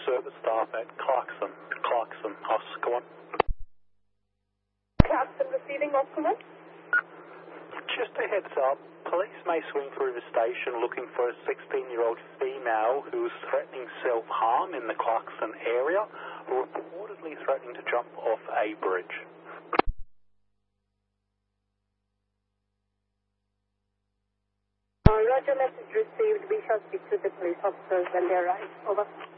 service staff at Clarkson, Oscar 1. Clarkson receiving Oscar 1. Just a heads up, police may swing through the station looking for a 16-year-old female who is threatening self-harm in the Clarkson area, or reportedly threatening to jump off a bridge. Roger, message received. We shall speak to the police officers when they arrive. Over.